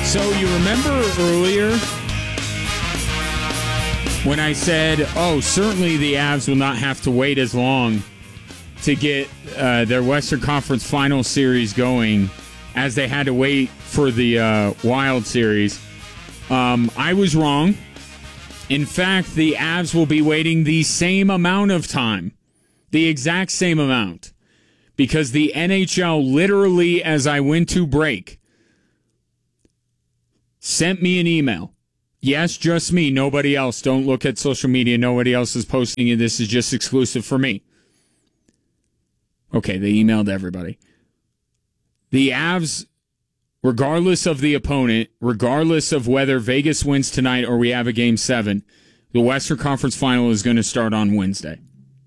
So you remember earlier when I said, certainly the Avs will not have to wait as long to get their Western Conference Final Series going as they had to wait for the Wild Series. I was wrong. In fact, the Avs will be waiting the same amount of time, the exact same amount, because the NHL literally, as I went to break, sent me an email. Yes, just me, nobody else. Don't look at social media. Nobody else is posting it. This is just exclusive for me. Okay, they emailed everybody. The Avs, regardless of the opponent, regardless of whether Vegas wins tonight or we have a Game 7, the Western Conference Final is going to start on Wednesday.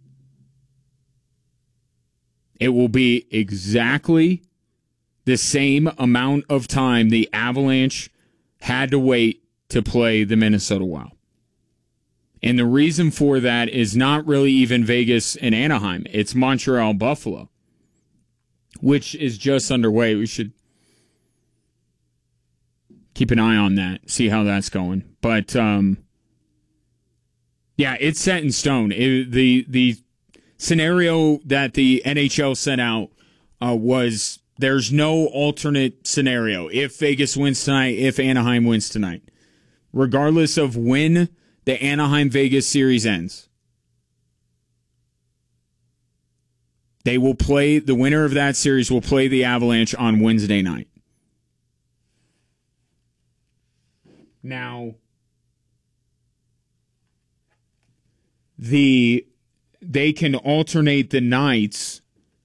It will be exactly the same amount of time the Avalanche had to wait to play the Minnesota Wild. And the reason for that is not really even Vegas and Anaheim. It's Montreal, Buffalo, which is just underway. We should keep an eye on that, see how that's going. But, yeah, it's set in stone. The scenario that the NHL sent out was there's no alternate scenario if Vegas wins tonight, if Anaheim wins tonight. Regardless of when the Anaheim-Vegas series ends, they will play, the winner of that series will play the Avalanche on Wednesday night. Now, they can alternate the nights.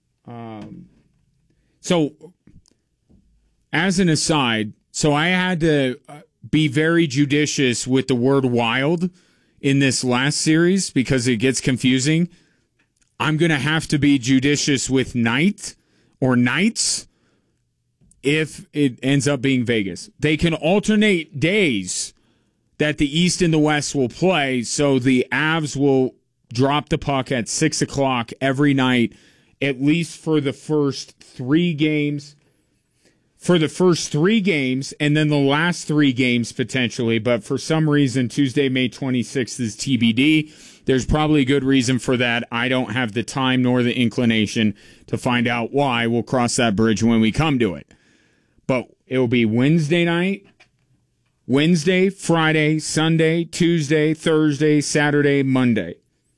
So, as an aside, so I had to be very judicious with the word wild in this last series because it gets confusing. I'm going to have to be judicious with night or nights if it ends up being Vegas. They can alternate days that the East and the West will play, so the Avs will drop the puck at 6 o'clock every night, at least for the first 3 games. For the first 3 games, and then the last 3 games potentially, but for some reason, Tuesday, May 26th is TBD. There's probably a good reason for that. I don't have the time nor the inclination to find out why. We'll cross that bridge when we come to it. But it will be Wednesday night, Wednesday, Friday, Sunday, Tuesday, Thursday, Saturday, Monday.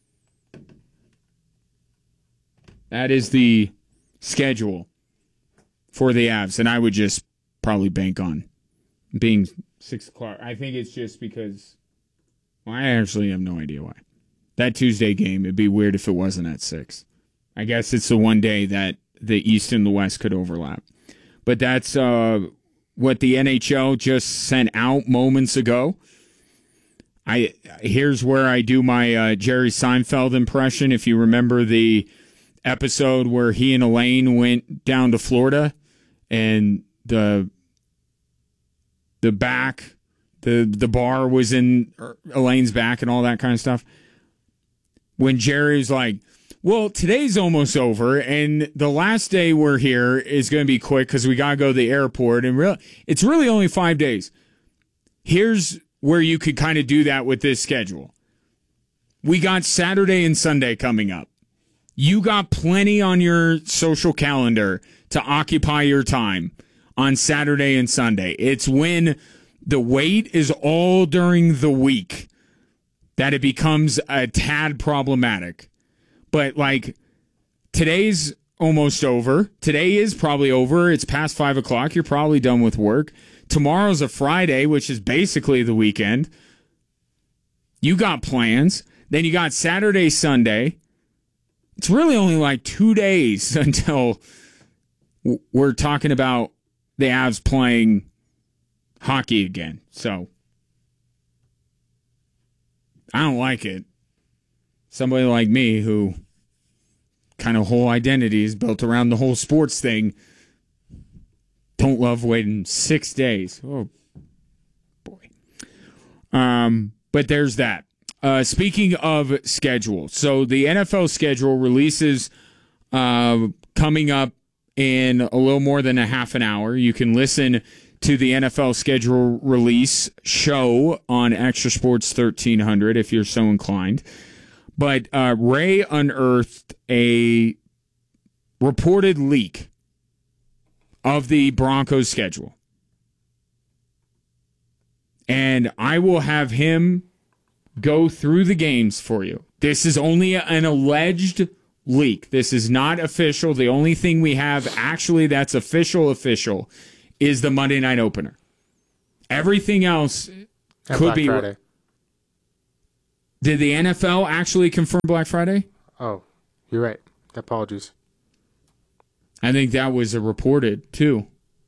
That is the schedule for the Avs, and I would just probably bank on being 6 o'clock. I think it's just because, well, I actually have no idea why. That Tuesday game, it'd be weird if it wasn't at 6. I guess it's the one day that the East and the West could overlap. But that's what the NHL just sent out moments ago. Here's where I do my Jerry Seinfeld impression. If you remember the episode where he and Elaine went down to Florida, and the bar was in Elaine's back and all that kind of stuff. When Jerry's like, well, today's almost over, and the last day we're here is going to be quick because we got to go to the airport, and it's really only 5 days. Here's where you could kind of do that with this schedule. We got Saturday and Sunday coming up. You got plenty on your social calendar to occupy your time on Saturday and Sunday. It's when the wait is all during the week that it becomes a tad problematic. But, like, today's almost over. Today is probably over. It's past 5 o'clock. You're probably done with work. Tomorrow's a Friday, which is basically the weekend. You got plans. Then you got Saturday, Sunday. It's really only like 2 days until we're talking about the Avs playing hockey again. So, I don't like it. Somebody like me who kind of whole identity is built around the whole sports thing, don't love waiting 6 days. Oh, boy. But there's that. Speaking of schedule, so the NFL schedule releases coming up in a little more than a half an hour. You can listen to the NFL schedule release show on Extra Sports 1300 if you're so inclined. But Ray unearthed a reported leak of the Broncos schedule. And I will have him go through the games for you. This is only an alleged leak. This is not official. The only thing we have actually that's official is the Monday night opener. Everything else could Black be. Friday. Did the NFL actually confirm Black Friday? Oh, you're right. Apologies. I think that was reported too.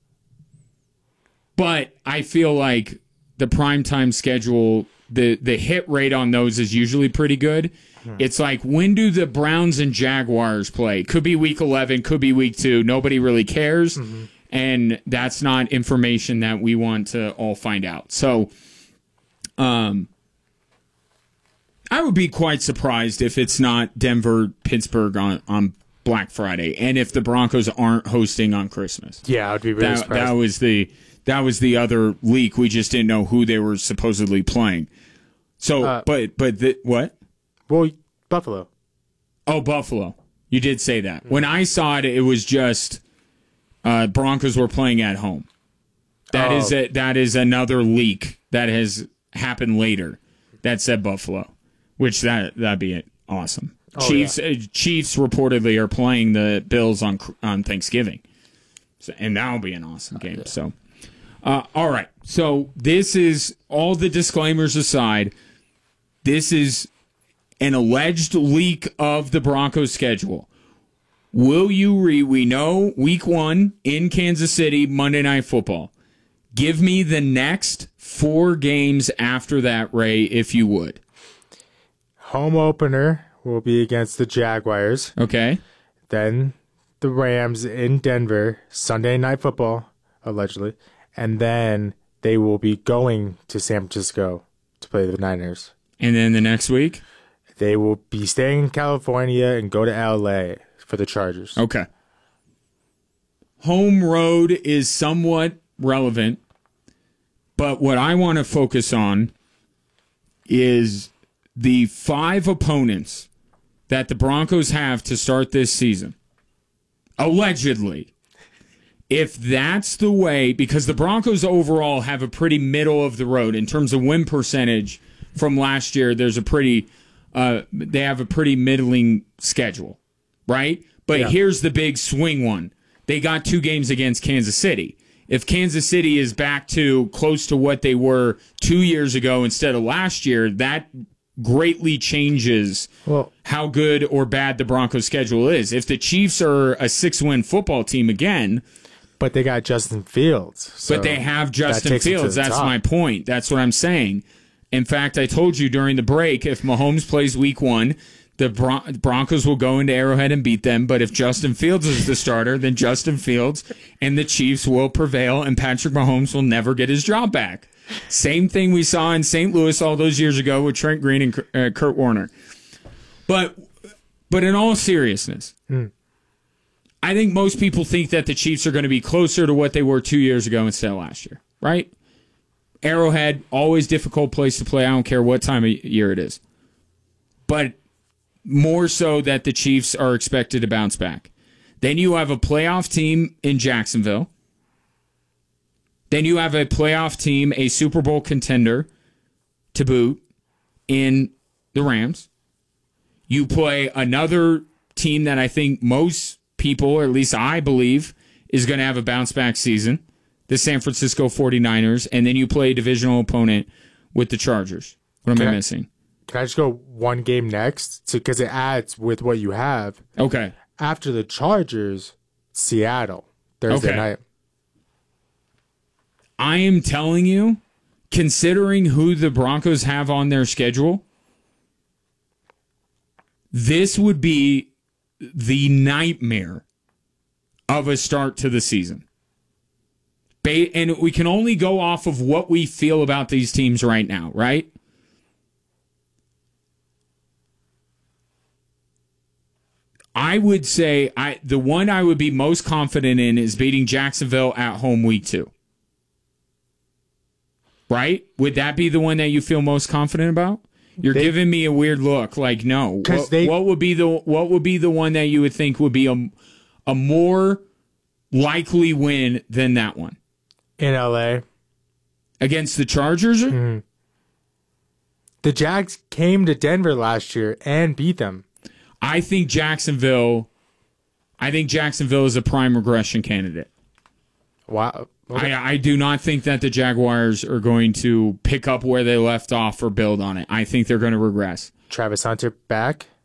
But I feel like the primetime schedule, the hit rate on those is usually pretty good. It's like, when do the Browns and Jaguars play? Could be week 11, could be week 2. Nobody really cares. And that's not information that we want to all find out. So I would be quite surprised if it's not Denver, Pittsburgh on Black Friday, and if the Broncos aren't hosting on Christmas. Yeah, I would be really surprised. That was the other leak. We just didn't know who they were supposedly playing. So, what? Well, Buffalo. Oh, Buffalo. You did say that. When I saw it, it was just Broncos were playing at home. That is another leak that has happened later that said Buffalo, which that'd be awesome. Chiefs reportedly are playing the Bills on Thanksgiving, and that'll be an awesome game. Yeah. So, all right. So this is, all the disclaimers aside, this is an alleged leak of the Broncos schedule. Will you we know week 1 in Kansas City, Monday Night Football. Give me the next 4 games after that, Ray, if you would. Home opener will be against the Jaguars. Okay. Then the Rams in Denver, Sunday Night Football, allegedly. And then they will be going to San Francisco to play the Niners. And then the next week? They will be staying in California and go to L.A. for the Chargers. Okay. Home road is somewhat relevant, but what I want to focus on is the 5 opponents that the Broncos have to start this season. Allegedly. If that's the way, because the Broncos overall have a pretty middle of the road in terms of win percentage from last year, there's a pretty... they have a pretty middling schedule, right? But here's the big swing one. They got 2 games against Kansas City. If Kansas City is back to close to what they were 2 years ago instead of last year, that greatly changes how good or bad the Broncos schedule is. If the Chiefs are a 6-win football team again... But they got Justin Fields. So but they have Justin Fields. That's my point. That's what I'm saying. In fact, I told you during the break, if Mahomes plays week 1, the Broncos will go into Arrowhead and beat them. But if Justin Fields is the starter, then Justin Fields and the Chiefs will prevail, and Patrick Mahomes will never get his job back. Same thing we saw in St. Louis all those years ago with Trent Green and Kurt Warner. But in all seriousness, I think most people think that the Chiefs are going to be closer to what they were 2 years ago instead of last year, right? Arrowhead, always difficult place to play. I don't care what time of year it is. But more so that the Chiefs are expected to bounce back. Then you have a playoff team in Jacksonville. Then you have a playoff team, a Super Bowl contender to boot in the Rams. You play another team that I think most people, or at least I believe, is going to have a bounce-back season, the San Francisco 49ers, and then you play a divisional opponent with the Chargers. What am I missing? Can I just go one game next? Because it adds with what you have. Okay. After the Chargers, Seattle, Thursday night. I am telling you, considering who the Broncos have on their schedule, this would be the nightmare of a start to the season. And we can only go off of what we feel about these teams right now, right? I would say the one I would be most confident in is beating Jacksonville at home week 2. right? Would that be the one that you feel most confident about? You're giving me a weird look. Like, no. What would be the one that you would think would be a more likely win than that one? In LA. Against the Chargers? Mm-hmm. The Jags came to Denver last year and beat them. I think Jacksonville is a prime regression candidate. Wow. Okay. I do not think that the Jaguars are going to pick up where they left off or build on it. I think they're going to regress. Travis Hunter back?